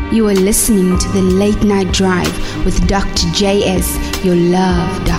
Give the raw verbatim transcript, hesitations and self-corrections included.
You are listening to the Late Night Drive with Doctor J S, your love